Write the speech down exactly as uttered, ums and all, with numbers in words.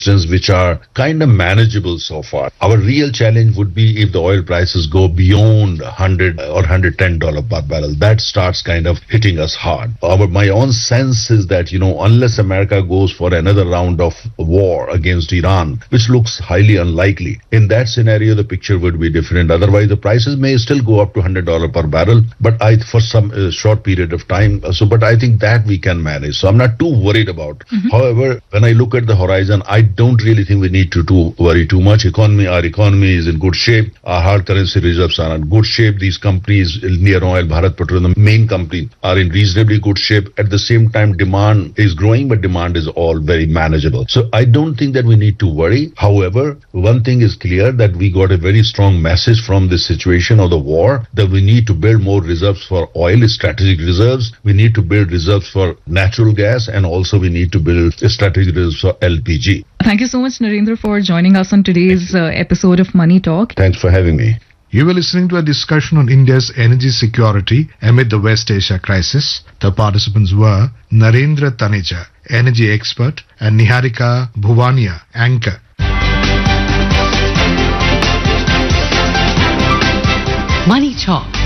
which are kind of manageable so far. Our real challenge would be if the oil prices go beyond one hundred or one hundred ten dollars per barrel. That starts kind of hitting us hard. Our, my own sense is that, you know, unless America goes for another round of war against Iran, which looks highly unlikely, in that scenario, the picture would be different. Otherwise, the prices may still go up to one hundred dollars per barrel, but I, for some uh, short period of time. So, but I think that we can manage. So I'm not too worried about. Mm-hmm. However, when I look at the horizon, I don't really think we need to, to worry too much. Economy, our economy is in good shape. Our hard currency reserves are in good shape. These companies, Indian Oil, Bharat Petroleum, the main company, are in reasonably good shape. At the same time, demand is growing, but demand is all very manageable. So I don't think that we need to worry. However, one thing is clear, that we got a very strong message from this situation of the war, that we need to build more reserves for oil, strategic reserves. We need to build reserves for natural gas, and also we need to build strategic reserves for L P G. Thank you so much, Narendra, for joining us on today's uh, episode of Money Talk. Thanks for having me. You were listening to a discussion on India's energy security amid the West Asia crisis. The participants were Narendra Taneja, energy expert, and Niharika Bhuvania, anchor. Money Talk.